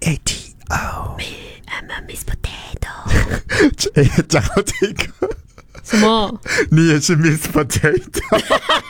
Potato。 I'm a Miss Potato。 讲到这个什么？ 你也是 Miss Potato。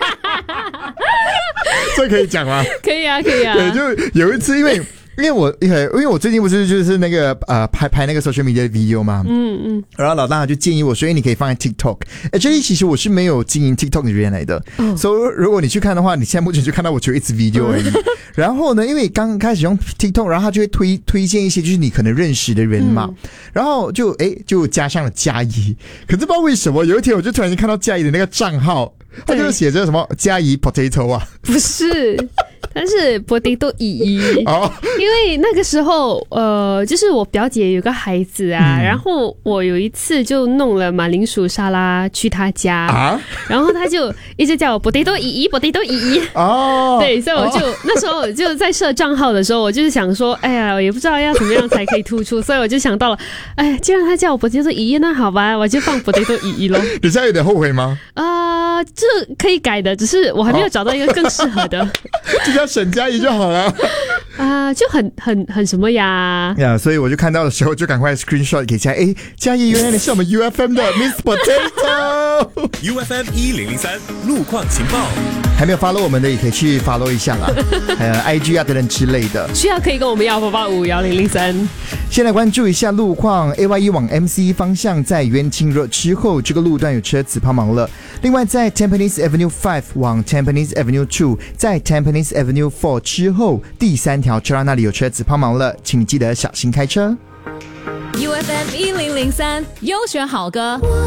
这可以讲吗？ 可以啊，可以啊。 对，就有一次因为我最近不是就是那个拍那个 social media 的 video 嘛，然后老大就建议我，所以你可以放在 TikTok。Actually， 其实我是没有经营 TikTok 的人来的，所以如果你去看的话，你现在目前就看到我只有一支 video 而已。然后呢，因为刚开始用 TikTok， 然后他就会推荐一些就是你可能认识的人嘛，然后就加上了嘉怡。可是不知道为什么，有一天我就突然间看到嘉怡的那个账号，他就写着什么嘉怡 Potato 啊， 不是。但是 Potato 姨姨，因为那个时候就是我表姐有个孩子啊，然后我有一次就弄了马铃薯沙拉去他家，然后他就一直叫我 Potato 姨姨 Potato 姨姨，对，所以我就那时候我就在设账号的时候，我就是想说，哎呀，我也不知道要怎么样才可以突出，所以我就想到了，哎，既然他叫我 Potato 姨姨，那好吧，我就放 Potato 姨姨咯。 你现在有点后悔吗？ 这可以改的，只是我还没有找到一个更适合的。 就叫沈佳宜就好了。 就很什么呀？ 所以我就看到的时候就赶快 screenshot 给佳宜。佳宜，原来你是我们 UFM 的 Miss Potato。UFM 1003路况情报。 还没有 follow 我们的也可以去 follow 一下啦，还有 IG 啊等等之类的。 需要可以跟我们要8851003。 先来关注一下路况 ，AYE 往 MC 方向在元清 Road 之后，这个路段有车子抛锚了。另外，在 Tampines Avenue 5往 Tampines Avenue 2，在 Tampines Avenue 4之后，第3条车道那里有车子抛锚了，请你记得小心开车。 UFM 1003优选好歌。